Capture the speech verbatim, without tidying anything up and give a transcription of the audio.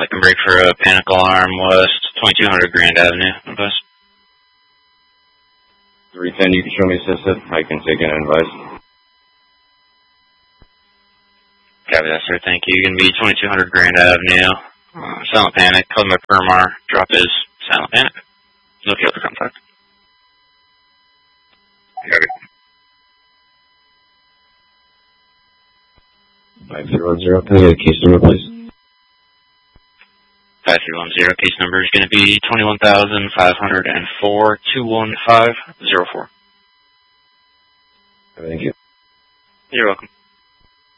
and brake for a panic alarm west, twenty-two hundred Grand Avenue. Advice. three ten, you can show me assisted. I can take an advice. Copy that, sir. Thank you. Going to be twenty-two hundred Grand Avenue. Uh, silent panic. Called by Permar. Drop is silent panic. No key for contact. Got it. five zero zero. Can I get a case number, please? five three one zero. Case number is going to be twenty-one thousand five hundred four two one five zero four. Thank you. You're welcome.